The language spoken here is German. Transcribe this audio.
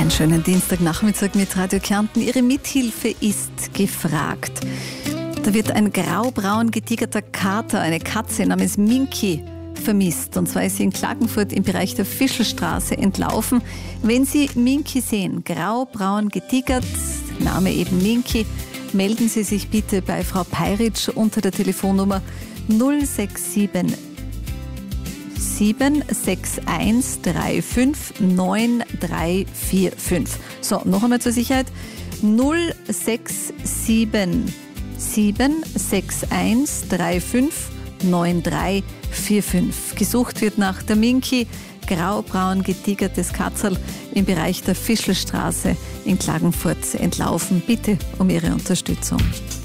Einen schönen Dienstagnachmittag mit Radio Kärnten. Ihre Mithilfe ist gefragt. Da wird ein graubraun getigerter Kater, eine Katze namens Minky, vermisst. Und zwar ist sie in Klagenfurt im Bereich der Fischelstraße entlaufen. Wenn Sie Minky sehen, graubraun getigert, Name eben Minky, melden Sie sich bitte bei Frau Peiritsch unter der Telefonnummer 067 76135 9345. So, noch einmal zur Sicherheit. 067 76135 9345. Gesucht wird nach der Minky, graubraun getigertes Katzel im Bereich der Fischelstraße in Klagenfurt entlaufen. Bitte um Ihre Unterstützung.